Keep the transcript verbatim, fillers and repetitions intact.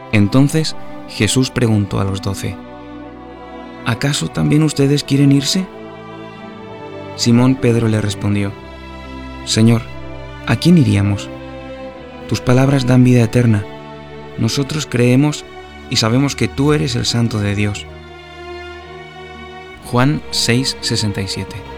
Entonces Jesús preguntó a los doce: ¿Acaso también ustedes quieren irse? Simón Pedro le respondió: Señor, ¿a quién iríamos? Tus palabras dan vida eterna. Nosotros creemos y sabemos que tú eres el Santo de Dios. Juan seis, sesenta y siete.